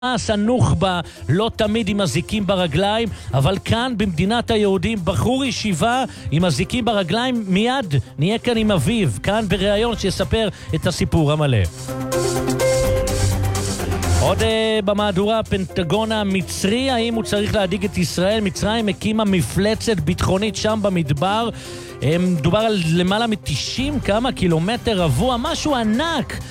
הנוח'בה, לא תמיד עם הזיקים ברגליים, אבל כאן במדינת היהודים בחור ישיבה עם הזיקים ברגליים, מיד נהיה כאן עם אביו, כאן בריאיון שיספר את הסיפור המלא. עוד במהדורה, הפנטגון המצרי, האם הוא צריך להדיג את ישראל? מצרים הקימה מפלצת ביטחונית שם במדבר, מדובר על למעלה מ-90 כמה קילומטר רבוע, משהו ענק.